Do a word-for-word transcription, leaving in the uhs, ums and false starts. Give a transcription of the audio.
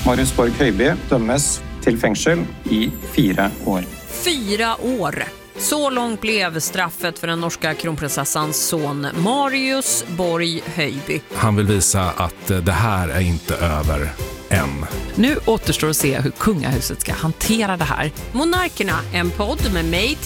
Marius Borg Høiby dömes till fängelse i fyra år. Fyra år. Så långt blev straffet för den norska kronprinsessans son Marius Borg Høiby. Han vill visa att det här är inte över än. Nu återstår att se hur kungahuset ska hantera det här. Monarkerna, en podd med mig